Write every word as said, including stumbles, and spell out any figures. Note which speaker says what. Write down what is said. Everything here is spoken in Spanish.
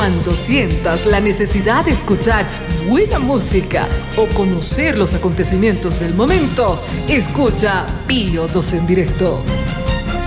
Speaker 1: Cuando sientas la necesidad de escuchar buena música o conocer los acontecimientos del momento, escucha Pío dos en directo.